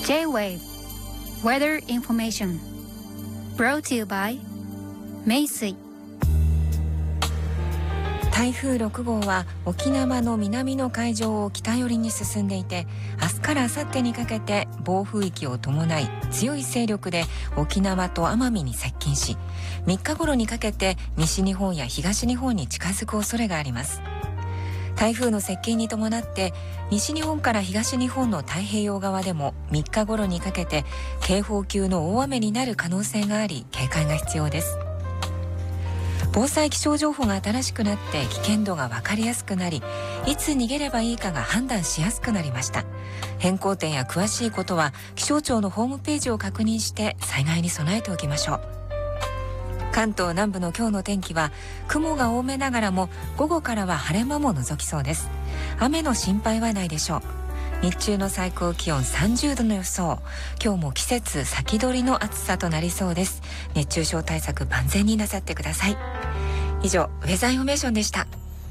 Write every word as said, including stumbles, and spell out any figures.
J-Wave Weather Information Brought to you by 名水。 台風ろく号は沖縄の南の海上を北寄りに進んでいて、明日から明後日にかけて暴風域を伴い強い勢力で沖縄と奄美に接近し、みっか頃にかけて西日本や東日本に近づく恐れがあります。台風の接近に伴って西日本から東日本の太平洋側でもみっか頃にかけて警報級の大雨になる可能性があり、警戒が必要です。防災気象情報が新しくなって危険度が分かりやすくなり、いつ逃げればいいかが判断しやすくなりました。変更点や詳しいことは気象庁のホームページを確認して災害に備えておきましょう。関東南部の今日の天気は雲が多めながらも午後からは晴れ間も覗きそうです。雨の心配はないでしょう。日中の最高気温さんじゅうどの予想。今日も季節先取りの暑さとなりそうです。熱中症対策万全になさってください。以上、ウェザーインフォメーションでした。